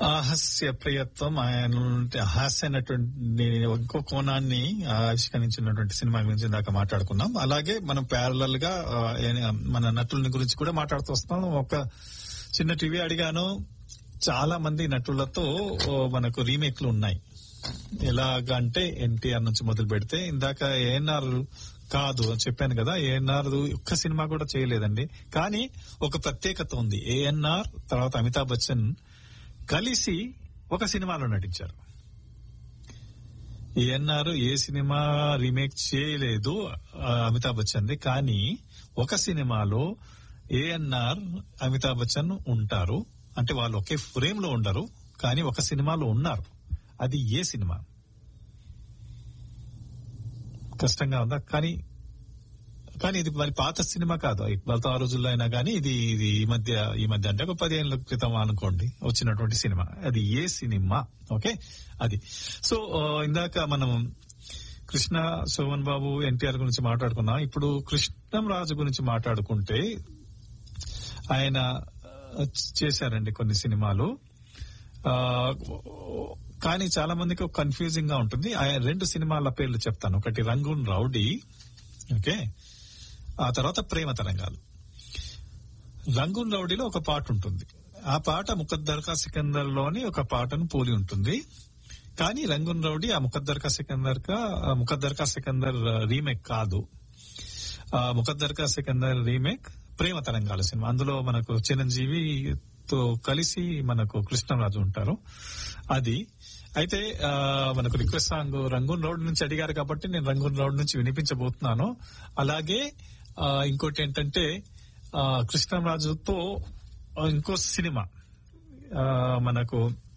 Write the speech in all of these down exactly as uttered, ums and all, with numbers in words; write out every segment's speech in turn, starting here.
హాస్య ప్రియత్వం, ఆయన హాస్య అయినటువంటి ఇంకో కోణాన్ని ఆవిష్కరించినటువంటి సినిమా గురించి ఇందాక మాట్లాడుకున్నాం. అలాగే మనం ప్యారలల్ గా మన నటుల గురించి కూడా మాట్లాడుతూ వస్తున్నాం. ఒక చిన్న టీవీ అడిగాను, చాలా మంది నటులతో మనకు రీమేక్లు ఉన్నాయి. ఎలాగంటే ఎన్టీఆర్ నుంచి మొదలు పెడితే, ఇందాక ఏఎన్ఆర్ కాదు అని చెప్పాను కదా, ఏఎన్ఆర్ ఒక్క సినిమా కూడా చేయలేదండి. కానీ ఒక ప్రత్యేకత ఉంది. ఏఎన్ఆర్ తర్వాత అమితాబ్ బచ్చన్ కలిసి ఒక సినిమాలో నటించారు. ఏఎన్ఆర్ ఏ సినిమా రీమేక్ చేయలేదు అమితాబ్ బచ్చన్ది, కానీ ఒక సినిమాలో ఏఎన్ఆర్ అమితాబ్ బచ్చన్ ఉంటారు. అంటే వాళ్ళు ఒకే ఫ్రేమ్ లో ఉండరు, కానీ ఒక సినిమాలో ఉన్నారు. అది ఏ సినిమా? కష్టంగా ఉందా? కానీ కానీ ఇది మరి పాత సినిమా కాదు, ఇక్బాల్తో ఆ రోజుల్లో అయినా కానీ ఇది ఇది ఈ మధ్య ఈ మధ్య అంటే ఒక పదిహేనుల క్రితం అనుకోండి వచ్చినటువంటి సినిమా. అది ఏ సినిమా? ఓకే, అది. సో ఇందాక మనం కృష్ణ, శోభన్ బాబు, ఎన్టీఆర్ గురించి మాట్లాడుకున్నాం. ఇప్పుడు కృష్ణంరాజు గురించి మాట్లాడుకుంటే ఆయన చేశారండి కొన్ని సినిమాలు. కానీ చాలా మందికి కన్ఫ్యూజింగ్ గా ఉంటుంది. ఆయన రెండు సినిమాల పేర్లు చెప్తాను. ఒకటి రంగూన్ రౌడీ, ఓకే, ఆ తర్వాత ప్రేమ తరంగాలు. రంగూన్ రౌడీలో ఒక పాట ఉంటుంది. ఆ పాట ముఖద్దర్ కా సికందర్ లోని ఒక పాటను పోలి ఉంటుంది. కానీ రంగూన్ రౌడీ ఆ ముఖద్దర్ కా సికందర్ కా ముఖద్దర్ కా సికందర్ రీమేక్ కాదు. ముఖద్దర్ కా సికందర్ రీమేక్ ప్రేమ తరంగాల సినిమా. అందులో మనకు చిరంజీవితో కలిసి మనకు కృష్ణరాజు ఉంటారు. అది అయితే మనకు రిక్వెస్ట్ సాంగ్ రంగూన్ రౌడ్ నుంచి అడిగారు కాబట్టి నేను రంగూన్ రౌడ్ నుంచి వినిపించబోతున్నాను. అలాగే ఇంకోటి ఏంటంటే కృష్ణరాజుతో ఇంకో సినిమా మనకు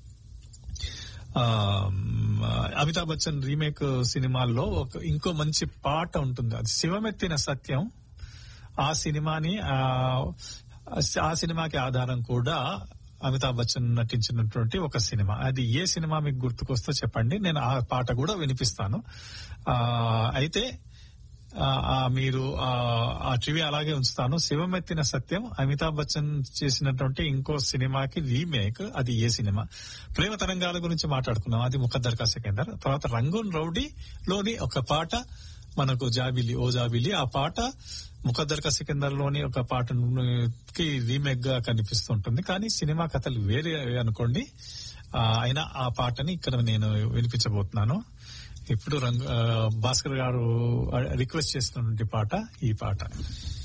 అమితాబ్ బచ్చన్ రీమేక్ సినిమాల్లో ఒక ఇంకో మంచి పాట ఉంటుంది. అది శివమెత్తిన సత్యం. ఆ సినిమాని ఆ సినిమాకి ఆధారం కూడా అమితాబ్ బచ్చన్ నటించినటువంటి ఒక సినిమా. అది ఏ సినిమా మీకు గుర్తుకొస్తో చెప్పండి, నేను ఆ పాట కూడా వినిపిస్తాను. అయితే మీరు ఆ టీవీ అలాగే ఉంచుతాను. శివమెత్తిన సత్యం అమితాబ్ బచ్చన్ చేసినటువంటి ఇంకో సినిమాకి రీమేక్. అది ఏ సినిమా? ప్రేమ తరంగాల గురించి మాట్లాడుకున్నాం, అది ముఖద్దర్ కా సికందర్. తర్వాత రంగూన్ రౌడీ లోని ఒక పాట మనకు జాబిలి ఓ జాబిలి, ఆ పాట ముఖద్దర్ కా సికందర్ లోని ఒక పాటకి రీమేక్ గా కనిపిస్తుంటుంది. కానీ సినిమా కథలు వేరే అనుకోండి. అయినా ఆ పాటని ఇక్కడ నేను వినిపించబోతున్నాను. ఇప్పుడు రంగ భాస్కర్ గారు రిక్వెస్ట్ చేసినటువంటి పాట ఈ పాట.